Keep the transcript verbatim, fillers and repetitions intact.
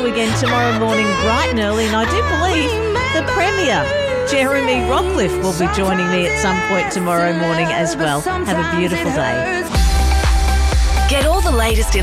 you again tomorrow morning bright and early, and I do believe the Premier, Jeremy Rockcliffe, will be joining me at some point tomorrow morning as well. Have a beautiful day. Get all the latest in